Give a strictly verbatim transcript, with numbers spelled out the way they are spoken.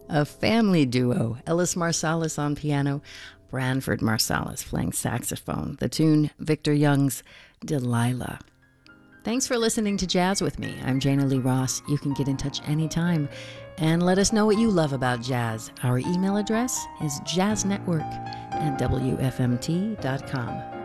a family duo, Ellis Marsalis on piano, Branford Marsalis playing saxophone. The tune, Victor Young's Delilah. Thanks for listening to Jazz with me. I'm Jana Lee Ross. You can get in touch anytime and let us know what you love about jazz. Our email address is jazznetwork at w f m t dot com.